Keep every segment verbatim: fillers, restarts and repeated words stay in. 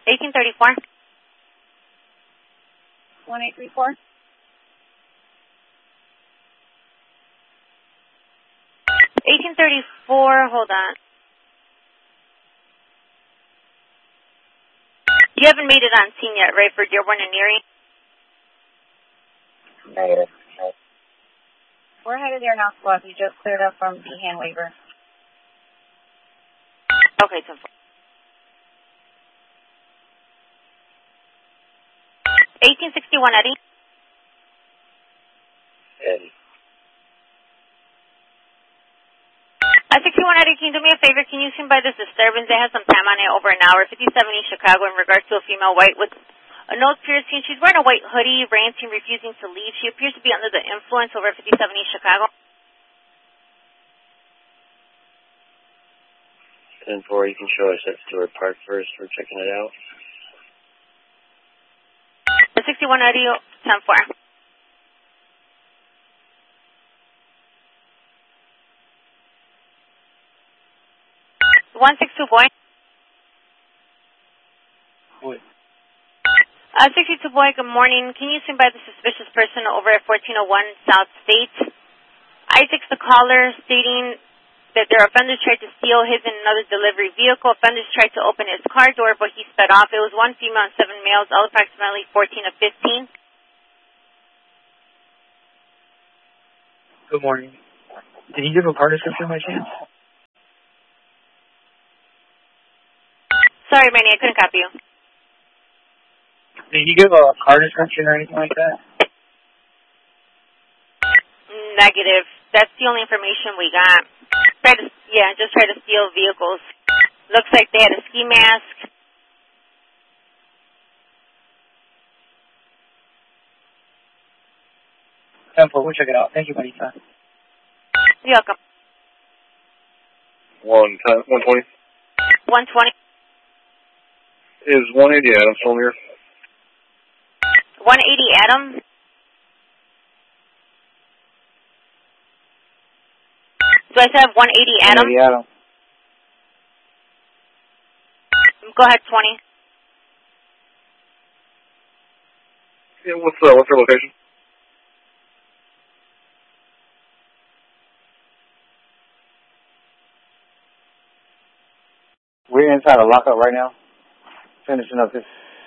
eighteen thirty-four. one eight three four. eighteen thirty-four, hold on. You haven't made it on scene yet, right, for Dearborn and Erie? Negative. We're headed there now, squad. We just cleared up from the hand waiver. Okay, ten four. eighteen sixty-one, Eddie. Eddie. Uh, sixty-one, Eddie, can you do me a favor? Can you swing by this disturbance? It has some time on it, over an hour, fifty-seven East Chicago, in regards to a female white with a nose piercing. She's wearing a white hoodie, ranting, refusing to leave. She appears to be under the influence over at fifty-seven East Chicago. ten four, you can show us at Stewart Park first. We're checking it out. The sixty-one, Eddie, ten four. one six two, boy. Boy. Uh, sixty-two, boy, good morning. Can you swing by the suspicious person over at fourteen oh one South State? Isaac's the caller, stating that their offenders tried to steal his and another delivery vehicle. Offenders tried to open his car door, but he sped off. It was one female and seven males, all approximately fourteen to fifteen. Good morning. Did you give a car description by chance? Sorry, Manny, I couldn't copy you. Did you give a car description or anything like that? Negative. That's the only information we got. Try to, yeah, just try to steal vehicles. Looks like they had a ski mask. ten four, we'll check it out. Thank you, buddy. You're welcome. One, one twenty. one twenty. Is one eighty Adam still here? one eighty Adam. Do I still have one eighty Adam? one eighty Adam. Go ahead, twenty. Yeah, what's uh, what's their location? We're inside a lockup right now. Finishing up this.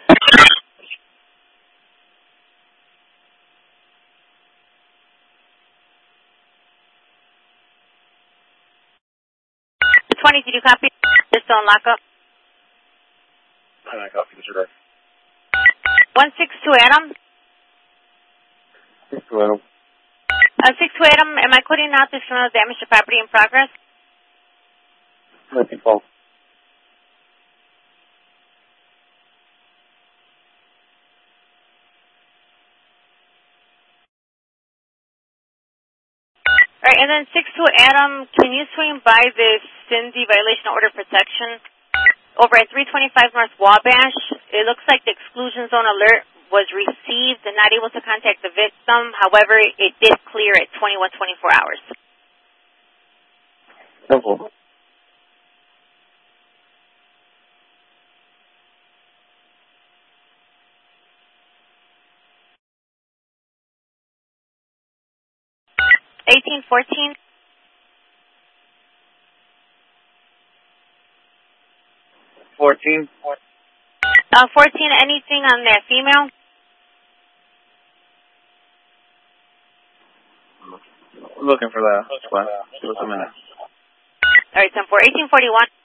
twenty, did you copy? They're still in lockup. I copy, disregard. one six two Adam. six two Adam. Uh, six two Adam, am I coding out this criminal damage to property in progress? Looking for. All right, and then six two Adam, can you swing by this Cindy violation of order protection over at three twenty-five North Wabash? It looks like the exclusion zone alert was received and not able to contact the victim. However, it did clear at twenty-one twenty-four hours. Simple. eighteen fourteen. fourteen. Uh, fourteen, anything on that female? Looking for that. Give us a minute. All right, ten four. eighteen forty-one.